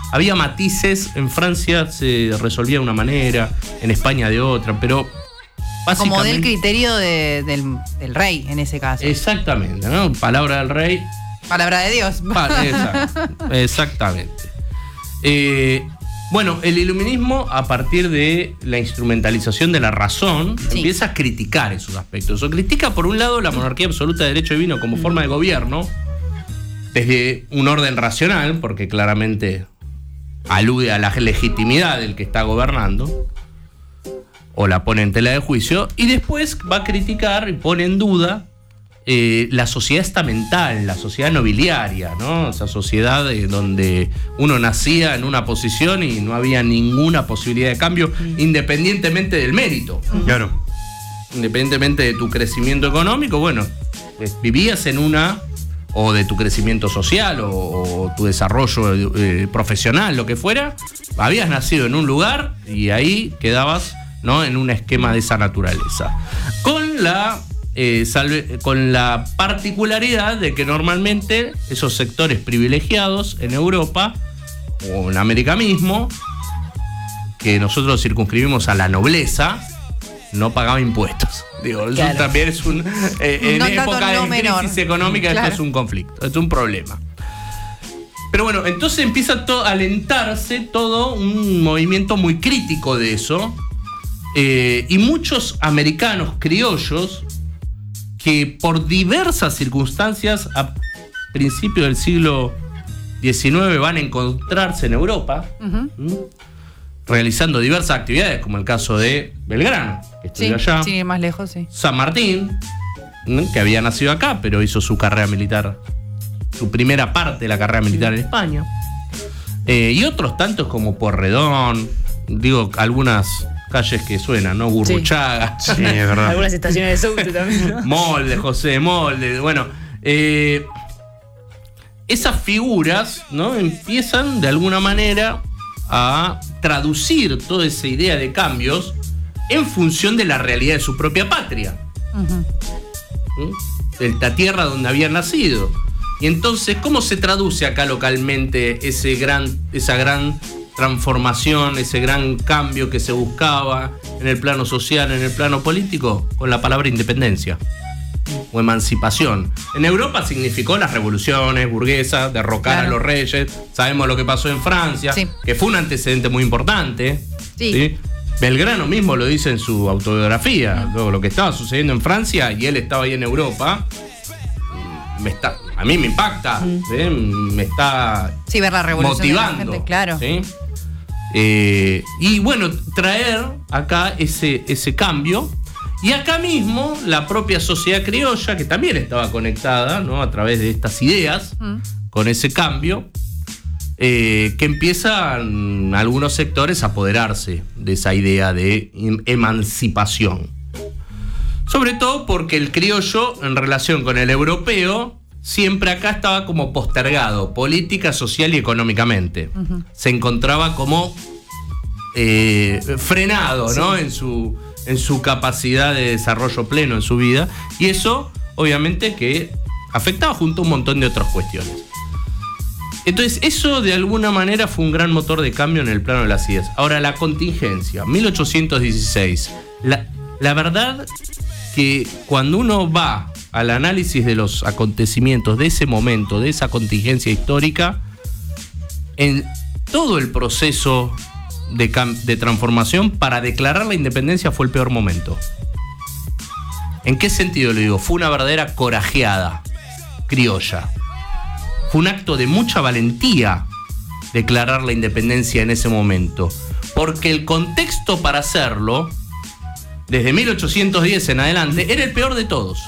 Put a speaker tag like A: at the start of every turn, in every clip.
A: había matices. En Francia se resolvía de una manera, en España de otra, pero básicamente...
B: Como del criterio del rey, en ese caso.
A: Exactamente, ¿no? Palabra del rey.
B: Palabra de Dios.
A: Exactamente. Bueno, el iluminismo, a partir de la instrumentalización de la razón, empieza a criticar esos aspectos. O critica, por un lado, la monarquía absoluta de derecho divino como forma de gobierno, desde un orden racional, porque claramente alude a la legitimidad del que está gobernando, o la pone en tela de juicio, y después va a criticar y pone en duda la sociedad estamental, la sociedad nobiliaria, ¿no? Esa sociedad donde uno nacía en una posición y no había ninguna posibilidad de cambio, independientemente del mérito.
C: Claro.
A: Independientemente de tu crecimiento económico, bueno, vivías en una, o de tu crecimiento social, o tu desarrollo profesional, lo que fuera, habías nacido en un lugar y ahí quedabas, ¿no?, en un esquema de esa naturaleza. Con la particularidad de que normalmente esos sectores privilegiados en Europa, o en América mismo, que nosotros circunscribimos a la nobleza, no pagaban impuestos. Digo, claro. Eso también es un... en época de crisis económica, claro. Esto es un conflicto, es un problema. Pero bueno, entonces empieza a alentarse todo un movimiento muy crítico de eso, y muchos americanos criollos que por diversas circunstancias a principios del siglo XIX van a encontrarse en Europa, realizando diversas actividades, como el caso de Belgrano, que estudió allá.
B: Sí, más lejos, sí.
A: San Martín, que había nacido acá, pero hizo su carrera militar, su primera parte de la carrera militar en España. Y otros tantos como Porredón, digo, algunas calles que suenan, ¿no? Gurruchaga.
D: Sí, es verdad. Algunas estaciones de subte también, ¿no?
A: Molde, José Molde. Bueno, esas figuras, ¿no?, empiezan de alguna manera a traducir toda esa idea de cambios en función de la realidad de su propia patria. De la tierra donde habían nacido. Y entonces, ¿cómo se traduce acá localmente esa gran transformación, ese gran cambio que se buscaba en el plano social, en el plano político? Con la palabra independencia o emancipación. En Europa significó las revoluciones burguesas, derrocar a los reyes. Sabemos lo que pasó en Francia, que fue un antecedente muy importante. ¿Sí? Belgrano mismo lo dice en su autobiografía, lo que estaba sucediendo en Francia, y él estaba ahí en Europa. A mí me impacta, me está
B: ver la revolución
A: motivando,
B: de la gente, claro.
A: ¿Sí? Y bueno, traer acá ese cambio. Y acá mismo la propia sociedad criolla, que también estaba conectada, ¿no?, a través de estas ideas, con ese cambio, que empiezan algunos sectores a apoderarse de esa idea de emancipación. Sobre todo porque el criollo, en relación con el europeo, siempre acá estaba como postergado, política, social y económicamente. Se encontraba como frenado, ¿no?, en su capacidad de desarrollo pleno en su vida. Y eso, obviamente, que afectaba junto a un montón de otras cuestiones. Entonces, eso de alguna manera fue un gran motor de cambio en el plano de las ideas. Ahora, la contingencia, 1816. La verdad que cuando uno va al análisis de los acontecimientos de ese momento, de esa contingencia histórica, en todo el proceso de transformación para declarar la independencia fue el peor momento. ¿En qué sentido lo digo? Fue una verdadera corajeada criolla. Fue un acto de mucha valentía declarar la independencia en ese momento, porque el contexto para hacerlo, desde 1810 en adelante, era el peor de todos.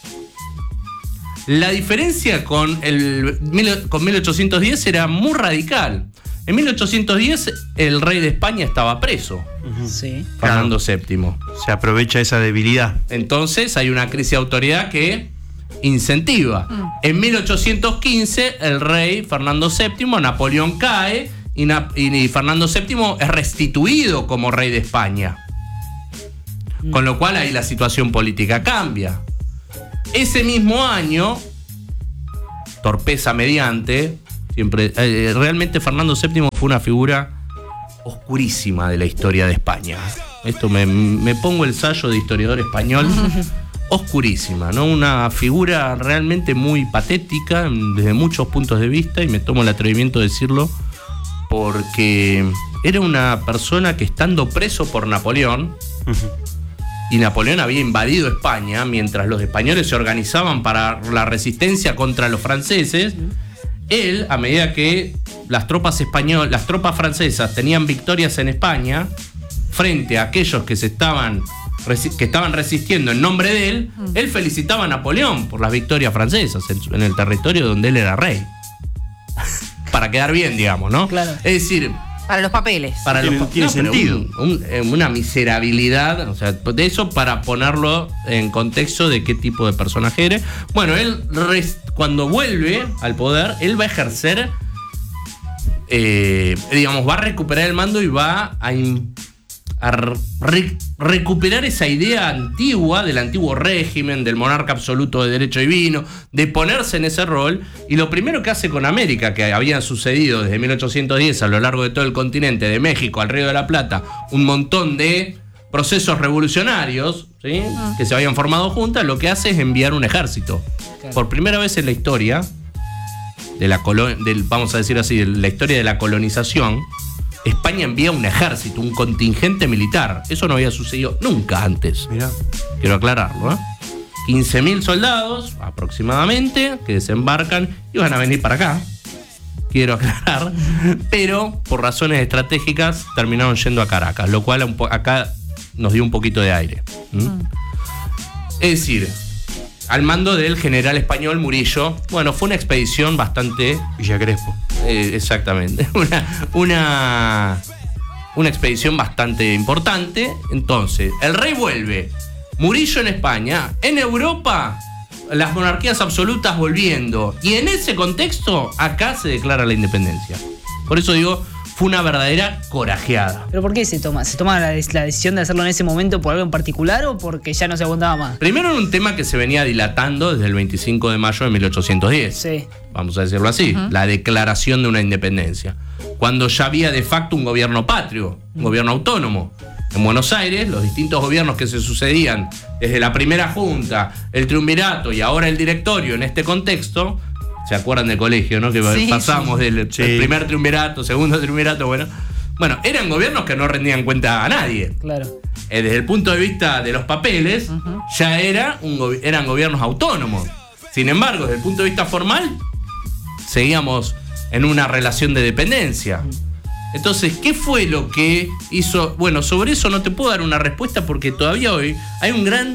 A: La diferencia con 1810 era muy radical. En 1810 el rey de España estaba preso, Fernando VII.
C: Se aprovecha esa debilidad.
A: Entonces hay una crisis de autoridad que incentiva. En 1815 el rey Fernando VII, Napoleón cae y Fernando VII es restituido como rey de España. Con lo cual ahí la situación política cambia. Ese mismo año, torpeza mediante, Siempre, realmente Fernando VII fue una figura oscurísima de la historia de España. Esto me pongo el sayo de historiador español. Oscurísima, ¿no? Una figura realmente muy patética desde muchos puntos de vista, y me tomo el atrevimiento de decirlo porque era una persona que, estando preso por Napoleón, y Napoleón había invadido España mientras los españoles se organizaban para la resistencia contra los franceses, él, a medida que las tropas francesas tenían victorias en España frente a aquellos que estaban resistiendo en nombre de él, él felicitaba a Napoleón por las victorias francesas en el territorio donde él era rey. Para quedar bien, digamos, ¿no?
B: Claro.
A: Es decir,
B: para los papeles.
C: Tiene sentido.
A: Una miserabilidad, o sea, de eso, para ponerlo en contexto de qué tipo de personaje era. Bueno, él cuando vuelve al poder, él va a ejercer, va a recuperar el mando y va a recuperar esa idea antigua del antiguo régimen, del monarca absoluto de derecho divino, de ponerse en ese rol. Y lo primero que hace con América, que había sucedido desde 1810 a lo largo de todo el continente, de México al Río de la Plata, un montón de procesos revolucionarios, ¿sí? Que se habían formado juntas, lo que hace es enviar un ejército. Claro. Por primera vez en la historia vamos a decir así, de la historia de la colonización, España envía un ejército, un contingente militar. Eso no había sucedido nunca antes. Mirá. Quiero aclararlo, 15.000 soldados aproximadamente que desembarcan y van a venir para acá. Quiero aclarar. Pero por razones estratégicas terminaron yendo a Caracas, lo cual acá nos dio un poquito de aire. Es decir, al mando del general español Murillo. Bueno, fue una expedición bastante...
C: Villa Crespo.
A: Exactamente. Una expedición bastante importante. Entonces, el rey vuelve. Murillo en España. En Europa, las monarquías absolutas volviendo. Y en ese contexto, acá se declara la independencia. Por eso digo, fue una verdadera corajeada.
D: ¿Pero por qué se toma? ¿Se toma la decisión de hacerlo en ese momento por algo en particular o porque ya no se aguantaba más?
A: Primero, era un tema que se venía dilatando desde el 25 de mayo de 1810.
D: Sí.
A: Vamos a decirlo así, la declaración de una independencia. Cuando ya había de facto un gobierno patrio, un gobierno autónomo. En Buenos Aires, los distintos gobiernos que se sucedían, desde la primera junta, el triunvirato y ahora el directorio, en este contexto... ¿Se acuerdan del colegio, no? Que pasamos del primer triunvirato, segundo triunvirato, bueno, eran gobiernos que no rendían cuenta a nadie.
D: Claro.
A: Desde el punto de vista de los papeles, ya eran gobiernos autónomos. Sin embargo, desde el punto de vista formal, seguíamos en una relación de dependencia. Entonces, ¿qué fue lo que hizo? Bueno, sobre eso no te puedo dar una respuesta porque todavía hoy hay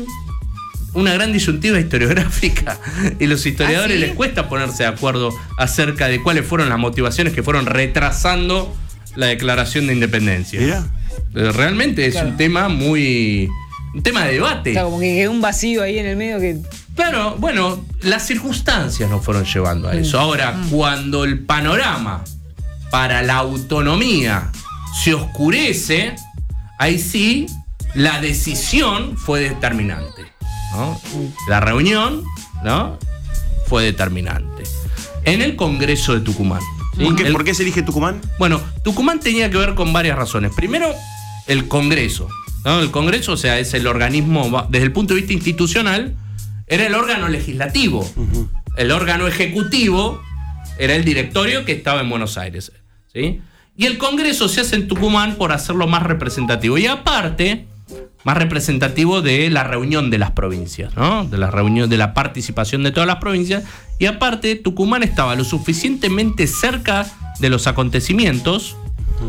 A: una gran disyuntiva historiográfica y los historiadores les cuesta ponerse de acuerdo acerca de cuáles fueron las motivaciones que fueron retrasando la declaración de independencia. ¿Mira? Realmente es un tema de debate.
D: Claro, como que quedó un vacío ahí en el medio que...
A: Claro, bueno, las circunstancias nos fueron llevando a eso. Ahora, cuando el panorama para la autonomía se oscurece, ahí sí la decisión fue determinante, ¿no? La reunión, ¿no?, fue determinante. En el Congreso de Tucumán. ¿Sí?
C: ¿Por qué se elige Tucumán?
A: Bueno, Tucumán tenía que ver con varias razones. Primero, el Congreso, ¿no? El Congreso, o sea, es el organismo, desde el punto de vista institucional, era el órgano legislativo. El órgano ejecutivo era el directorio que estaba en Buenos Aires, ¿sí? Y el Congreso se hace en Tucumán por hacerlo más representativo. Y aparte, más representativo de la reunión de las provincias, ¿no? De la reunión, de la participación de todas las provincias. Y aparte, Tucumán estaba lo suficientemente cerca de los acontecimientos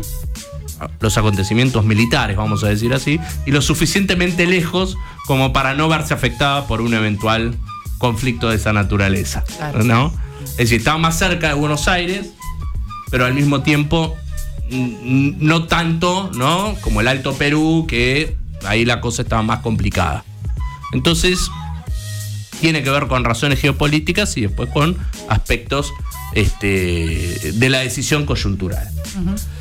A: militares, vamos a decir así, y lo suficientemente lejos como para no verse afectada por un eventual conflicto de esa naturaleza, ¿no? Es decir, estaba más cerca de Buenos Aires, pero al mismo tiempo no tanto, ¿no?, como el Alto Perú, que ahí la cosa estaba más complicada. Entonces, tiene que ver con razones geopolíticas y después con aspectos de la decisión coyuntural.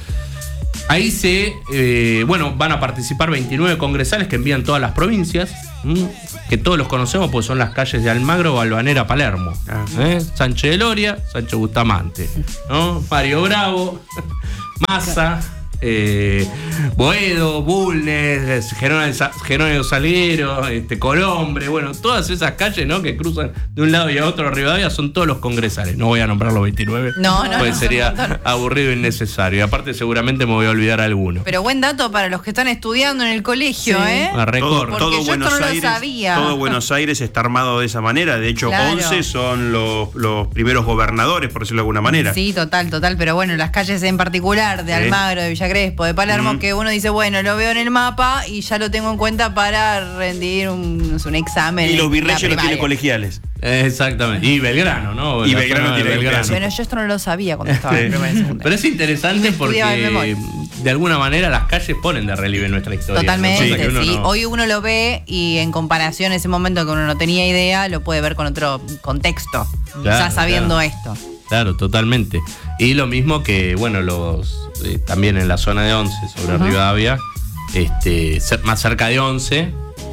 A: Ahí van a participar 29 congresales que envían todas las provincias. que todos los conocemos porque son las calles de Almagro, Valvanera, Palermo. Sánchez de Loria, Sancho Bustamante, ¿no? Mario Bravo, Massa, Boedo, Bulnes, Jerónimo Salguero, Colombre, bueno, todas esas calles, ¿no? Que cruzan de un lado y a otro Rivadavia son todos los congresales. No voy a nombrar los 29, pues sería aburrido e innecesario. Y aparte seguramente me voy a olvidar alguno.
B: Pero buen dato para los que están estudiando en el colegio, ¿eh?
C: Todo
B: yo
C: Buenos
B: esto no
C: Aires,
B: lo sabía.
C: todo Buenos Aires está armado de esa manera. De hecho,
B: Claro.
C: 11 son los primeros gobernadores, por decirlo de alguna manera.
B: Sí, total. Pero bueno, las calles en particular de Almagro, de Villa Crespo, de Palermo, que uno dice, bueno, lo veo en el mapa y ya lo tengo en cuenta para rendir un examen.
C: Y los virreyes
B: en la
C: los tiene
B: primaria.
C: colegiales.
A: Exactamente. Y Belgrano, ¿no?
C: Y
A: La
C: Belgrano
A: zona de
C: tiene Belgrano.
B: Bueno, yo esto no lo sabía cuando estaba en primera y segunda.
A: Pero es interesante
B: Estudiaba de
A: porque
B: memoria.
A: de alguna manera las calles ponen de relieve nuestra historia.
B: Totalmente,
A: Cosa que uno
B: sí.
A: no-
B: Hoy uno lo ve y en comparación a ese momento que uno no tenía idea, lo puede ver con otro contexto, ya sabiendo esto.
A: Claro, totalmente. Y lo mismo que, bueno, también en la zona de 11, sobre Rivadavia, más cerca de 11,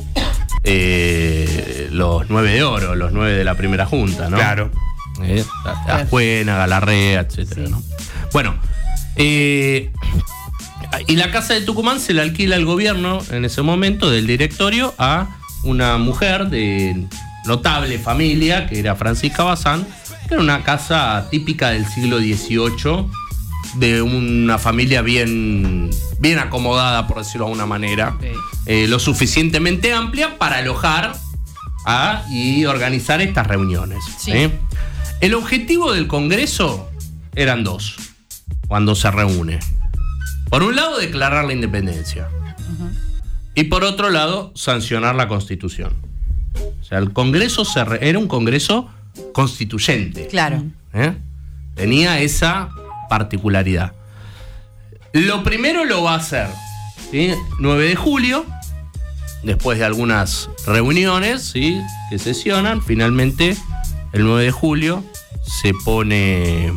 A: los 9 de oro, los 9 de la primera junta, ¿no?
C: Claro.
A: Ajuena, Galarrea, etcétera, ¿no? Bueno, y la casa de Tucumán se la alquila el gobierno en ese momento del directorio a una mujer de notable familia, que era Francisca Bazán, que era una casa típica del siglo XVIII, de una familia bien acomodada, por decirlo de alguna manera, lo suficientemente amplia para alojar y organizar estas reuniones.
B: Sí.
A: El objetivo del Congreso eran dos, cuando se reúne. Por un lado, declarar la independencia. Y por otro lado, sancionar la Constitución. O sea, el Congreso era un Congreso constituyente.
B: Claro.
A: Tenía esa particularidad. Lo primero lo va a hacer, ¿sí? 9 de julio, después de algunas reuniones, ¿sí? Que sesionan, finalmente el 9 de julio se pone,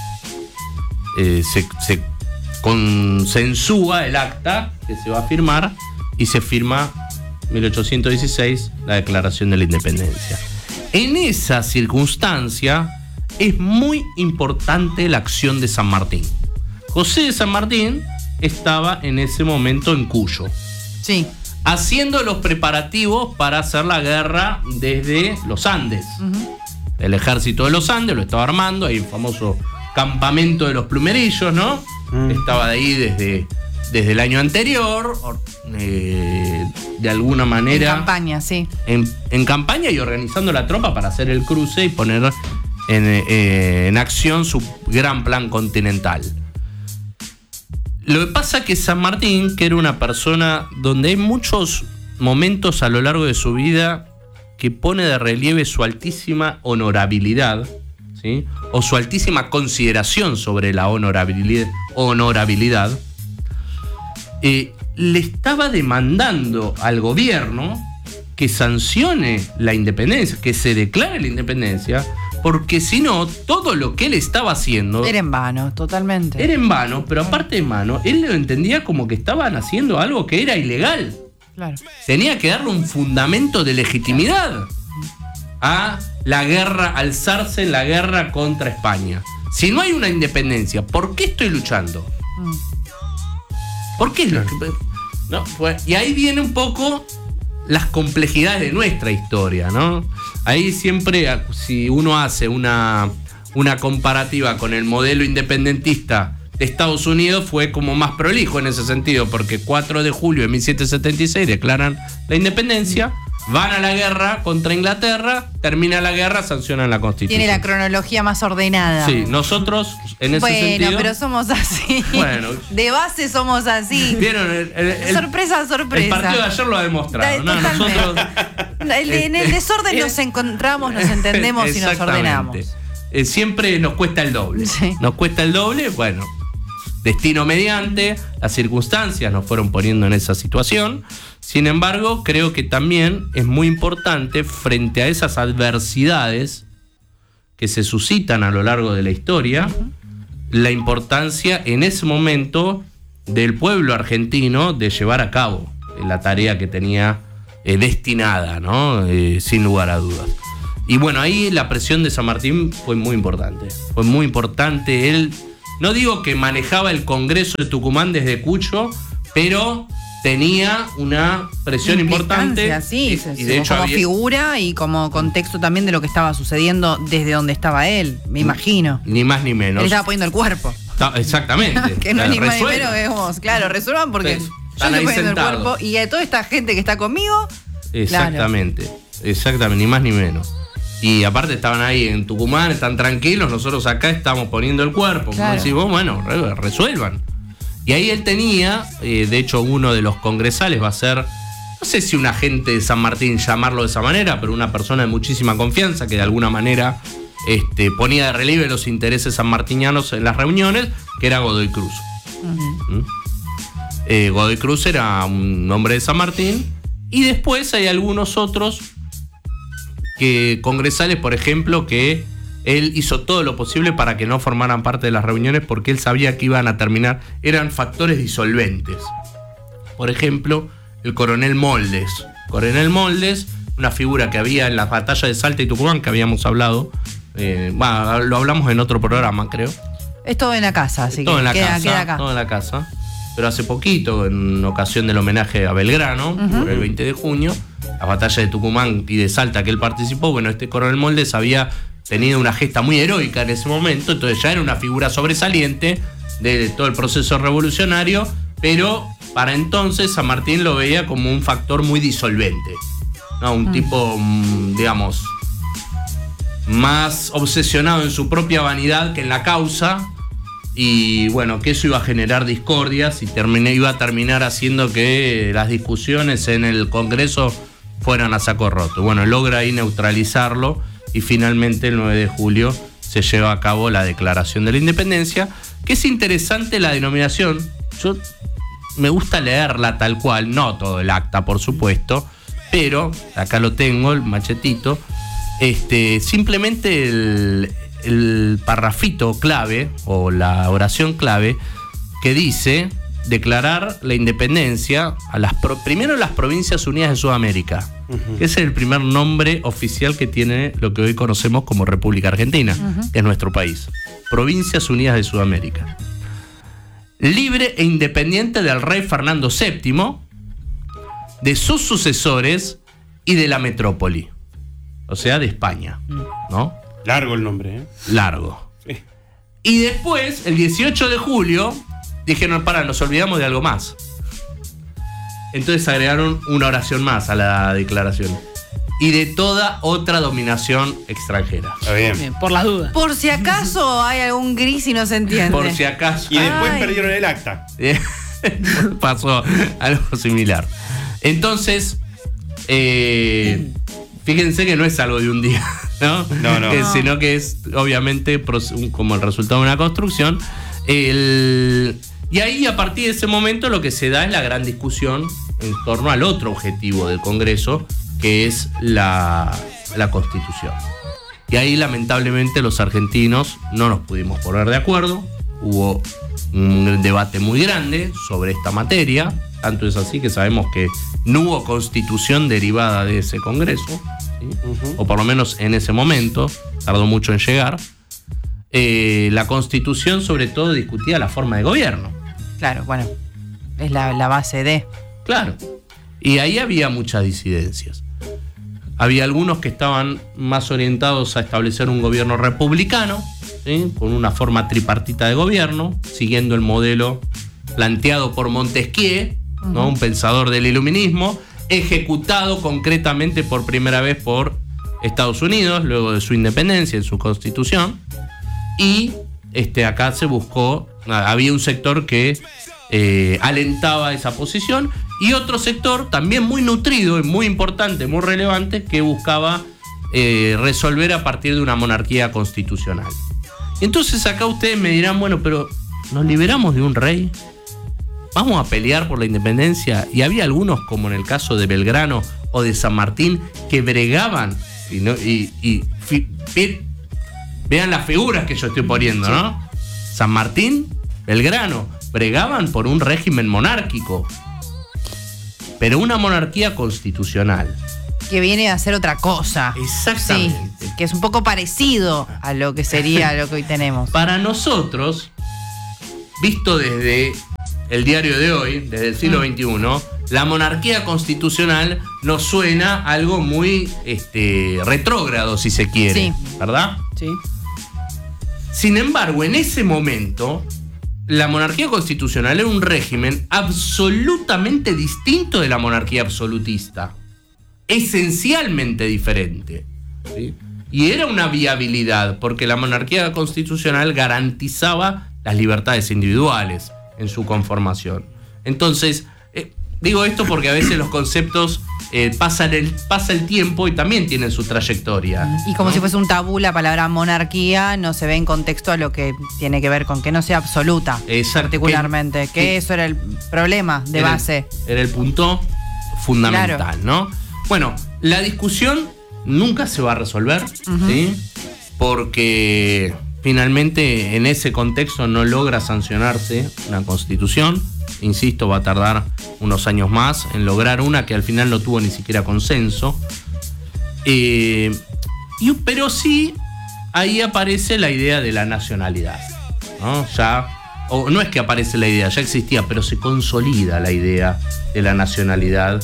A: se consensúa el acta que se va a firmar y se firma 1816 la Declaración de la Independencia. En esa circunstancia es muy importante la acción de San Martín. José de San Martín estaba en ese momento en Cuyo,
B: Sí.
A: haciendo los preparativos para hacer la guerra desde los Andes. El ejército de los Andes lo estaba armando, hay un famoso campamento de los Plumerillos, ¿no? Estaba de ahí desde el año anterior, de alguna manera.
B: En campaña, sí.
A: En campaña y organizando la tropa para hacer el cruce y poner en acción su gran plan continental. Lo que pasa es que San Martín, que era una persona donde hay muchos momentos a lo largo de su vida que pone de relieve su altísima honorabilidad, ¿sí? O su altísima consideración sobre la honorabilidad, le estaba demandando al gobierno que sancione la independencia, que se declare la independencia, porque si no, todo lo que él estaba haciendo
B: Era en vano, totalmente.
A: era en vano, pero aparte de mano, él lo entendía como que estaban haciendo algo que era ilegal.
B: Claro.
A: Tenía que darle un fundamento de legitimidad a la guerra, alzarse en la guerra contra España. Si no hay una independencia, ¿por qué estoy luchando? ¿Por qué? No, pues, y ahí viene un poco las complejidades de nuestra historia, ¿no? Ahí siempre, si uno hace una comparativa con el modelo independentista de Estados Unidos, fue como más prolijo en ese sentido, porque 4 de julio de 1776 declaran la independencia, van a la guerra contra Inglaterra, termina la guerra, sancionan la Constitución.
B: Tiene la cronología más ordenada.
A: Sí, nosotros en ese sentido...
B: Bueno, pero somos así.
A: Bueno.
B: De base somos así.
A: ¿Vieron?
B: Sorpresa.
A: El partido de ayer lo ha demostrado, ¿no?
B: Totalmente.
A: Nosotros...
B: En el desorden nos encontramos, nos entendemos y nos
A: Exactamente.
B: ordenamos.
A: Siempre nos cuesta el doble.
B: Sí.
A: Nos cuesta el doble, bueno, destino mediante, las circunstancias nos fueron poniendo en esa situación. Sin embargo, creo que también es muy importante, frente a esas adversidades que se suscitan a lo largo de la historia, la importancia en ese momento del pueblo argentino de llevar a cabo la tarea que tenía destinada, ¿no? Sin lugar a dudas. Y bueno, ahí la presión de San Martín fue muy importante. Fue muy importante. Él, no digo que manejaba el Congreso de Tucumán desde Cucho, pero tenía una presión importante.
B: Sí,
A: y de hecho
B: como figura y como contexto también de lo que estaba sucediendo desde donde estaba él, me imagino.
A: Ni más ni menos.
B: Él estaba poniendo el cuerpo.
A: Exactamente.
B: Que no es ni más ni menos, que es claro, resuelvan porque
A: Sí,
B: yo estoy poniendo el cuerpo y a toda esta gente que está conmigo.
A: Exactamente, claro. Exactamente, ni más ni menos. Y aparte estaban ahí en Tucumán, están tranquilos, nosotros acá estamos poniendo el cuerpo. Claro. Como decimos, bueno, resuelvan. Y ahí él tenía, de hecho uno de los congresales va a ser, no sé si un agente de San Martín llamarlo de esa manera, pero una persona de muchísima confianza que de alguna manera ponía de relieve los intereses sanmartinianos en las reuniones, que era Godoy Cruz. Godoy Cruz era un hombre de San Martín. Y después hay algunos otros congresales, por ejemplo, que él hizo todo lo posible para que no formaran parte de las reuniones porque él sabía que iban a terminar, eran factores disolventes. Por ejemplo, el coronel Moldes. Coronel Moldes, una figura que había en las batallas de Salta y Tucumán, que habíamos hablado, lo hablamos en otro programa, creo.
B: Es todo en la casa, así
A: todo
B: que
A: queda
B: acá.
A: Todo en la casa. Pero hace poquito, en ocasión del homenaje a Belgrano, por el 20 de junio, las batallas de Tucumán y de Salta que él participó, bueno, este coronel Moldes había tenido una gesta muy heroica en ese momento, entonces ya era una figura sobresaliente de todo el proceso revolucionario, pero para entonces San Martín lo veía como un factor muy disolvente, ¿no? Un tipo, digamos, más obsesionado en su propia vanidad que en la causa. Y bueno, que eso iba a generar discordias y iba a terminar haciendo que las discusiones en el Congreso fueran a saco roto. Bueno, logra ahí neutralizarlo y finalmente el 9 de julio se lleva a cabo la Declaración de la Independencia, que es interesante la denominación. Yo me gusta leerla tal cual, no todo el acta, por supuesto, pero acá lo tengo, el machetito. Simplemente el parrafito clave o la oración clave que dice declarar la independencia primero a las Provincias Unidas de Sudamérica, que es el primer nombre oficial que tiene lo que hoy conocemos como República Argentina, que es nuestro país. Provincias Unidas de Sudamérica. Libre e independiente del rey Fernando VII, de sus sucesores y de la metrópoli, o sea, de España, ¿no?
C: Largo el nombre, ¿eh?
A: Largo.
C: Sí.
A: Y después, el 18 de julio, dijeron, nos olvidamos de algo más. Entonces agregaron una oración más a la declaración. Y de toda otra dominación extranjera.
C: Está bien.
D: Bien, por las dudas.
B: Por si acaso hay algún gris y no se entiende.
A: Por si acaso.
C: Y después perdieron el acta.
A: Pasó algo similar. Entonces, fíjense que no es algo de un día, ¿no?
C: No.
A: Sino que es, obviamente, como el resultado de una construcción. Y ahí, a partir de ese momento, lo que se da es la gran discusión en torno al otro objetivo del Congreso, que es la Constitución. Y ahí, lamentablemente, los argentinos no nos pudimos poner de acuerdo. Hubo un debate muy grande sobre esta materia. Tanto es así que sabemos que no hubo constitución derivada de ese Congreso, ¿sí? O por lo menos en ese momento, tardó mucho en llegar. La Constitución sobre todo discutía la forma de gobierno.
B: Claro, bueno, es la base de...
A: Claro, y ahí había muchas disidencias. Había algunos que estaban más orientados a establecer un gobierno republicano, ¿sí? Con una forma tripartita de gobierno, siguiendo el modelo planteado por Montesquieu, ¿no? Un pensador del iluminismo, ejecutado concretamente por primera vez por Estados Unidos, luego de su independencia en su constitución. Y acá se buscó, había un sector que alentaba esa posición y otro sector también muy nutrido y muy importante, muy relevante, que buscaba resolver a partir de una monarquía constitucional. Entonces acá ustedes me dirán, bueno, pero ¿nos liberamos de un rey? ¿Vamos a pelear por la independencia? Y había algunos, como en el caso de Belgrano o de San Martín, que bregaban vean las figuras que yo estoy poniendo, ¿no? San Martín, Belgrano, bregaban por un régimen monárquico. pero una monarquía constitucional.
B: Que viene a ser otra cosa.
A: Exactamente.
B: Sí, que es un poco parecido a lo que sería lo que hoy tenemos.
A: Para nosotros, visto desde el diario de hoy, desde el siglo XXI, la monarquía constitucional nos suena algo muy retrógrado, si se quiere,
B: Sí.
A: ¿verdad?
D: Sí.
A: Sin embargo, en ese momento, la monarquía constitucional era un régimen absolutamente distinto de la monarquía absolutista. Esencialmente diferente. ¿Sí? Y era una viabilidad, porque la monarquía constitucional garantizaba las libertades individuales en su conformación. Entonces, digo esto porque a veces los conceptos pasa el tiempo y también tienen su trayectoria.
B: Y como
A: ¿no?
B: si fuese un tabú, la palabra monarquía no se ve en contexto a lo que tiene que ver con que no sea absoluta.
A: Exacto.
B: Particularmente. Que eso era el problema de base.
A: Era el punto fundamental, ¿no? Bueno, la discusión nunca se va a resolver, ¿sí? Porque finalmente en ese contexto no logra sancionarse una constitución. Insisto, va a tardar unos años más en lograr una que al final no tuvo ni siquiera consenso. Pero sí, ahí aparece la idea de la nacionalidad, ¿no? No es que aparece la idea, ya existía, pero se consolida la idea de la nacionalidad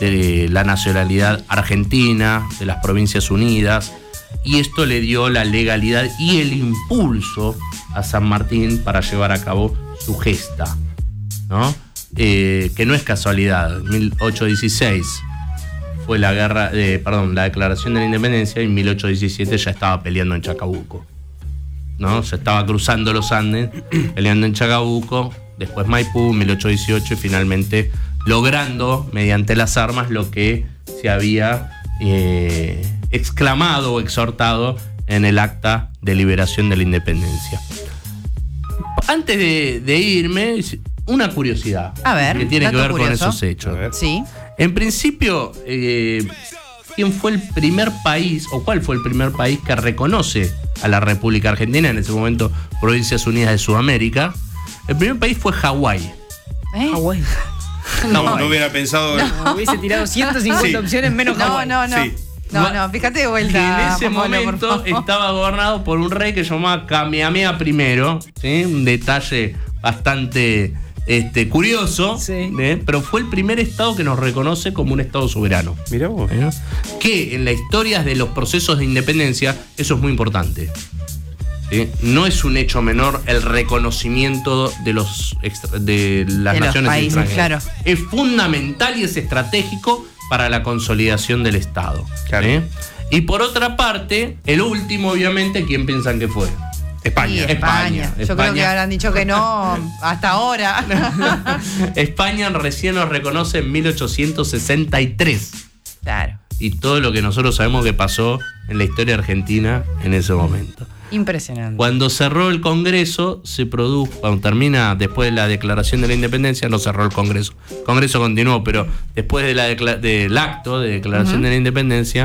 A: argentina, de las Provincias Unidas, y esto le dio la legalidad y el impulso a San Martín para llevar a cabo su gesta, ¿no? Que no es casualidad. 1816 fue la declaración de la independencia, y en 1817 ya estaba peleando en Chacabuco, ¿no? Se estaba cruzando los Andes, peleando en Chacabuco, después Maipú, 1818, y finalmente logrando mediante las armas lo que se había exclamado o exhortado en el Acta de Liberación de la Independencia. Antes de irme, una curiosidad.
B: A ver,
A: que tiene que
B: dato
A: ver
B: curioso.
A: con esos hechos.
B: Sí.
A: En principio, ¿quién fue el primer país o cuál fue el primer país que reconoce a la República Argentina, en ese momento Provincias Unidas de Sudamérica? El primer país fue Hawái.
D: Hawái.
C: No hubiera pensado.
D: Hubiese tirado 150
C: Sí.
D: opciones menos Hawái.
B: No.
C: Sí.
B: No, fíjate de vuelta.
A: Que en ese
B: Juan Pablo, por
A: momento
B: favor.
A: estaba gobernado por un rey que se llamaba Kamehameha I, ¿sí? Un detalle bastante curioso,
D: Sí.
A: pero fue el primer estado que nos reconoce como un estado soberano.
C: Mirá vos.
A: Que en la historia de los procesos de independencia eso es muy importante. ¿Sí? No es un hecho menor el reconocimiento de las
B: De los
A: naciones
B: países,
A: extranjeras.
B: claro.
A: Es fundamental y es estratégico para la consolidación del Estado.
C: Claro.
A: ¿Sí? Y por otra parte, el último, obviamente, ¿quién piensan que fue?
C: España.
B: Sí, España. Yo creo que habrán dicho que no hasta ahora.
A: España recién nos reconoce en 1863.
B: Claro.
A: Y todo lo que nosotros sabemos que pasó en la historia argentina en ese momento.
B: Impresionante.
A: Cuando cerró el Congreso, cuando termina después de la declaración de la independencia, no cerró el Congreso. El Congreso continuó, pero después del acto de declaración de la independencia,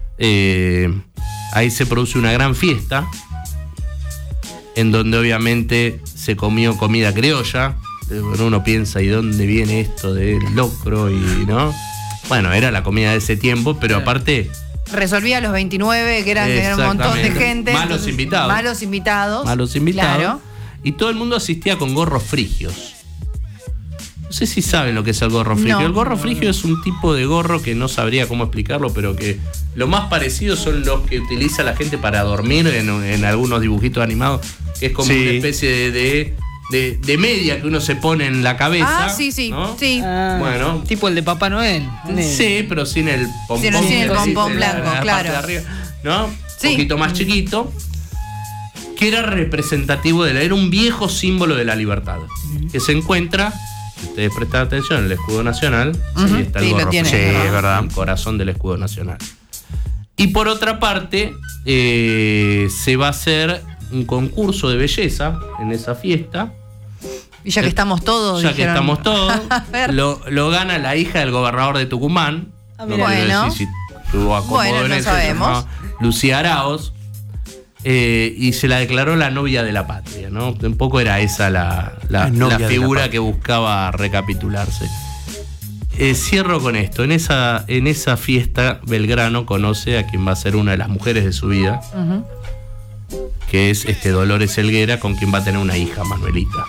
A: ahí se produce una gran fiesta, en donde obviamente se comió comida criolla. Uno piensa, ¿y dónde viene esto del locro? Y no. Bueno, era la comida de ese tiempo, pero aparte.
B: Resolvía los 29, que eran un montón de gente.
A: Malos invitados.
B: Malos invitados.
A: Malos invitados.
B: Claro.
A: Y todo el mundo asistía con gorros frigios. No sé si saben lo que es el gorro frigio.
B: No.
A: El gorro frigio es un tipo de gorro que no sabría cómo explicarlo, pero que lo más parecido son los que utiliza la gente para dormir en algunos dibujitos animados, que es como
C: Sí.
A: una especie de media que uno se pone en la cabeza.
B: Sí.
A: ¿no?
B: Sí.
D: Ah,
A: Bueno.
D: tipo el de Papá Noel.
A: Sí, pero sin el pompón.
B: Sin el pompón
A: de
B: blanco,
A: parte
B: claro.
A: de arriba, ¿no?
B: Sí.
A: Un poquito más chiquito. Que era representativo era un viejo símbolo de la libertad. Que se encuentra, si ustedes prestan atención, en el escudo nacional.
B: Ujú,
A: Ahí está el
B: sí, lo
A: gorro.
B: tiene.
C: Sí, es verdad.
A: El corazón del escudo nacional. Y por otra parte, se va a hacer un concurso de belleza en esa fiesta.
B: Y ya que estamos todos.
A: Ya que
B: dijeron,
A: estamos todos,
B: a ver.
A: lo gana la hija del gobernador de Tucumán.
D: Ah,
A: No
D: mira.
A: quiero
B: Bueno.
A: decir si tuvo acomodo
B: Bueno,
A: en
B: no
A: eso,
B: sabemos.
A: se llamaba Lucía Araoz. Y se la declaró la novia de la patria, ¿no? Un poco era esa la
C: novia de la
A: figura
C: patria.
A: que buscaba recapitularse. cierro con esto. En esa fiesta, Belgrano conoce a quien va a ser una de las mujeres de su vida, que es Dolores Helguera, con quien va a tener una hija, Manuelita.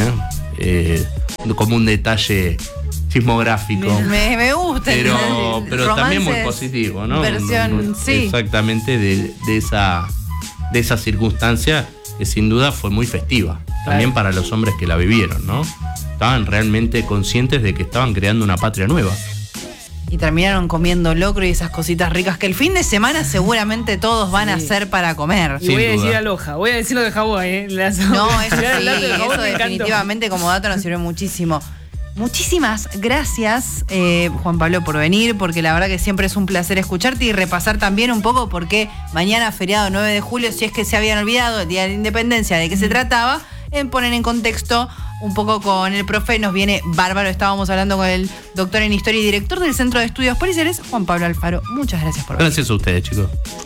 A: Como un detalle sismográfico.
B: Me gusta.
A: Pero también muy positivo, ¿no?
B: Sí.
A: Exactamente de esa circunstancia que sin duda fue muy festiva. También para los hombres que la vivieron, ¿no? Estaban realmente conscientes de que estaban creando una patria nueva.
B: Y terminaron comiendo locro y esas cositas ricas que el fin de semana seguramente todos van a hacer para comer.
D: Y voy a decir a Loja, voy a decir lo de Jabón,
B: No, eso definitivamente como dato nos sirve muchísimo. Muchísimas gracias, Juan Pablo, por venir, porque la verdad que siempre es un placer escucharte y repasar también un poco porque mañana, feriado 9 de julio, si es que se habían olvidado el Día de la Independencia, de qué se trataba, en poner en contexto un poco con el profe, nos viene bárbaro. Estábamos hablando con el doctor en Historia y director del Centro de Estudios Policiales, Juan Pablo Alfaro. Muchas gracias por venir.
A: Gracias a ustedes, chicos.